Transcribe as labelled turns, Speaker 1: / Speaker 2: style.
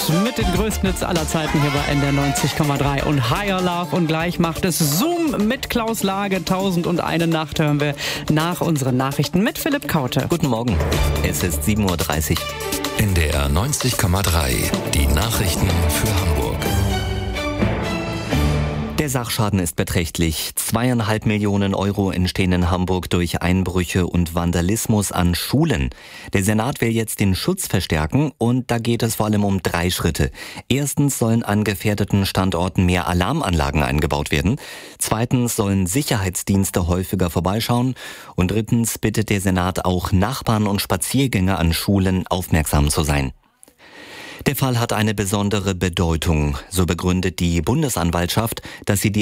Speaker 1: Mit den größten Hits aller Zeiten hier bei NDR 90,3 und Higher Love. Und gleich macht es Zoom mit Klaus Lage. 1001 Nacht hören wir nach unseren Nachrichten mit Philipp Kaute.
Speaker 2: Guten Morgen, es ist 7:30 Uhr.
Speaker 3: NDR 90,3, die Nachrichten für Hamburg.
Speaker 2: Der Sachschaden ist beträchtlich. 2,5 Millionen Euro entstehen in Hamburg durch Einbrüche und Vandalismus an Schulen. Der Senat will jetzt den Schutz verstärken und da geht es vor allem um 3 Schritte. Erstens sollen an gefährdeten Standorten mehr Alarmanlagen eingebaut werden. Zweitens sollen Sicherheitsdienste häufiger vorbeischauen. Und drittens bittet der Senat auch Nachbarn und Spaziergänger an Schulen aufmerksam zu sein. Der Fall hat eine besondere Bedeutung. So begründet die Bundesanwaltschaft, dass sie die